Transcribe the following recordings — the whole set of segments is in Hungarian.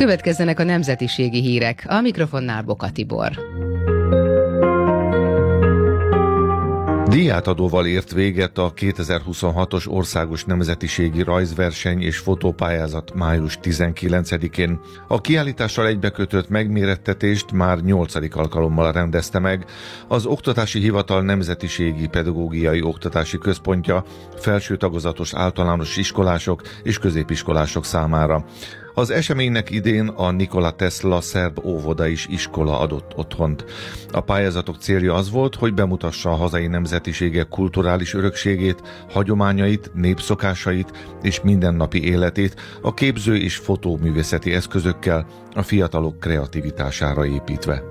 Következzenek a nemzetiségi hírek. A mikrofonnál Boka Tibor. Díjátadóval ért véget a 2026-os országos nemzetiségi rajzverseny és fotópályázat május 19-én. A kiállítással egybekötött megmérettetést már 8. alkalommal rendezte meg az Oktatási Hivatal Nemzetiségi Pedagógiai Oktatási Központja felső tagozatos általános iskolások és középiskolások számára. Az eseménynek idén a Nikola Tesla szerb óvoda is iskola adott otthont. A pályázatok célja az volt, hogy bemutassa a hazai nemzetiségek kulturális örökségét, hagyományait, népszokásait és mindennapi életét a képző- és fotóművészeti eszközökkel, a fiatalok kreativitására építve.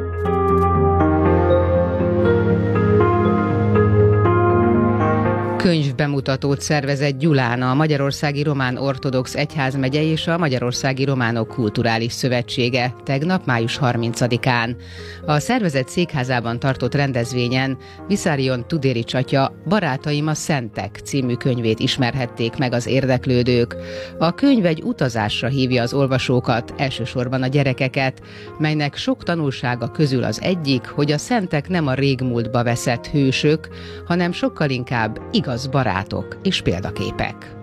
Könyvbemutatót szervezett Gyulán a Magyarországi Román Ortodox Egyházmegye és a Magyarországi Románok Kulturális Szövetsége tegnap május 30-án. A szervezet székházában tartott rendezvényen Viszárion Tudérics atya Barátaim a Szentek című könyvét ismerhették meg az érdeklődők. A könyv egy utazásra hívja az olvasókat, elsősorban a gyerekeket, melynek sok tanulsága közül az egyik, hogy a szentek nem a régmúltba veszett hősök, hanem sokkal inkább igaz barátok és példaképek.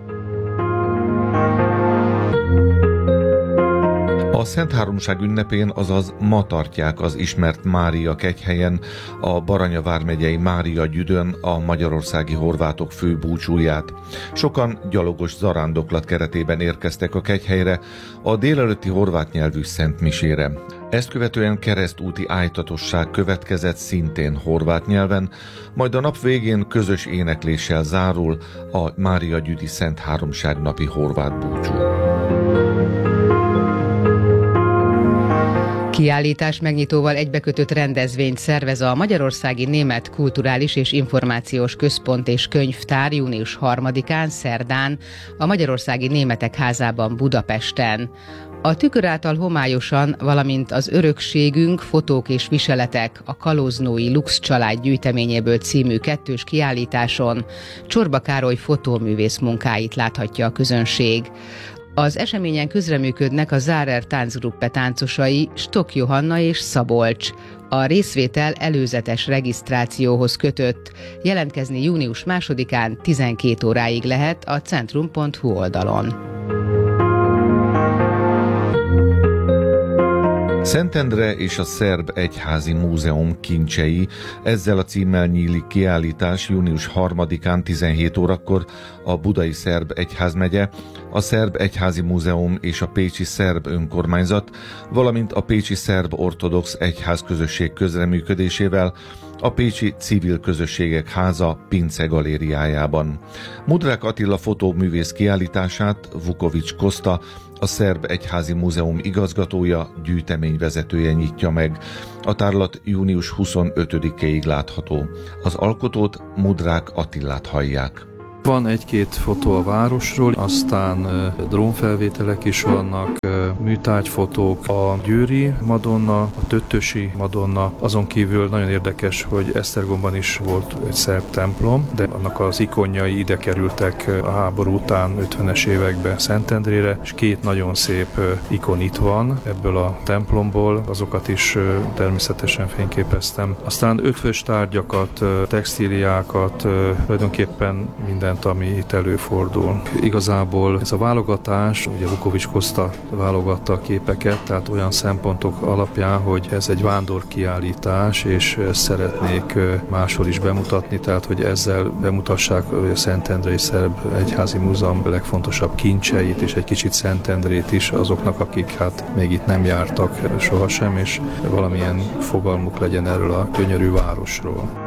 A Szent Háromság ünnepén, azaz ma tartják az ismert Mária kegyhelyen, a Baranya vármegyei Mária Gyüdön a magyarországi horvátok fő búcsúját. Sokan gyalogos zarándoklat keretében érkeztek a kegyhelyre, a délelőtti horvát nyelvű szentmisére. Ezt követően keresztúti ájtatosság következett szintén horvát nyelven, majd a nap végén közös énekléssel zárul a Mária Gyüdi Szent Háromság napi horvát búcsú. Kiállítás megnyitóval egybekötött rendezvényt szervez a Magyarországi Német Kulturális és Információs Központ és Könyvtár június 3-án, szerdán, a Magyarországi Németek Házában Budapesten. A Tükör által homályosan, valamint az Örökségünk, fotók és viseletek a Kalóznói Lux család gyűjteményéből című kettős kiállításon Csorba Károly fotóművész munkáit láthatja a közönség. Az eseményen közreműködnek a Zárer Táncgruppe táncosai Stok Johanna és Szabolcs. A részvétel előzetes regisztrációhoz kötött. Jelentkezni június 2-án 12 óráig lehet a centrum.hu oldalon. Szentendre és a Szerb Egyházi Múzeum kincsei, ezzel a címmel nyílik kiállítás június 3-án 17 órakor a Budai Szerb Egyházmegye, a Szerb Egyházi Múzeum és a Pécsi Szerb Önkormányzat, valamint a Pécsi Szerb Ortodox Egyházközösség közreműködésével a Pécsi Civil Közösségek Háza Pince galériájában. Mudrák Attila fotóművész kiállítását Vukovics Kosta, a Szerb Egyházi Múzeum igazgatója, gyűjteményvezetője nyitja meg. A tárlat június 25-ig látható. Az alkotót, Mudrák Attilát hallják. Van egy-két fotó a városról, aztán drónfelvételek is vannak, műtárgyfotók, a Győri Madonna, a Töttösi Madonna, azon kívül nagyon érdekes, hogy Esztergomban is volt egy szerb templom, de annak az ikonjai ide kerültek a háború után 50-es években Szentendrére, és két nagyon szép ikon itt van ebből a templomból, azokat is természetesen fényképeztem. Aztán ötvös tárgyakat, textíliákat, tulajdonképpen mindent, ami itt előfordul. Igazából ez a válogatás, ugye Vukovics Kosta válogatta a képeket, tehát olyan szempontok alapján, hogy ez egy vándorkiállítás, és ezt szeretnék máshol is bemutatni, tehát hogy ezzel bemutassák a Szentendrei Szerb Egyházi Múzeum legfontosabb kincseit, és egy kicsit Szentendrét is azoknak, akik hát még itt nem jártak sohasem, és valamilyen fogalmuk legyen erről a gyönyörű városról.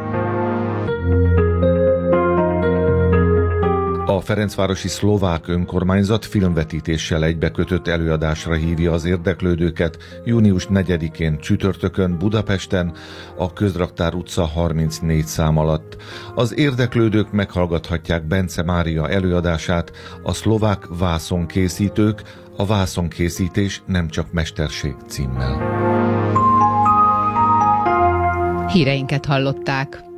A Ferencvárosi Szlovák Önkormányzat filmvetítéssel egybekötött előadásra hívja az érdeklődőket június 4-én csütörtökön Budapesten, a Közraktár utca 34 szám alatt. Az érdeklődők meghallgathatják Bence Mária előadását, a Szlovák vászonkészítők, a vászonkészítés nem csak mesterség címmel. Híreinket hallották.